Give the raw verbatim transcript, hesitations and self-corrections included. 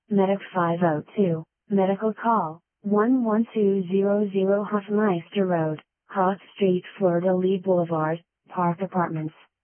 Medic five oh two, medical call, one one two zero zero Hofmeister Road, Hot Street, Fleur de Lis Boulevard, Park Apartments.